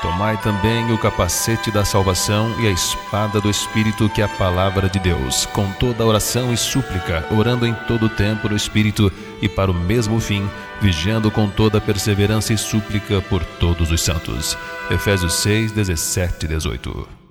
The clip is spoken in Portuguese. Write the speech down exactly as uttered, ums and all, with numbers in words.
Tomai também o capacete da salvação e a espada do Espírito, que é a palavra de Deus, com toda oração e súplica, orando em todo o tempo no Espírito e para o mesmo fim, vigiando com toda perseverança e súplica por todos os santos. Efésios seis, dezessete e dezoito.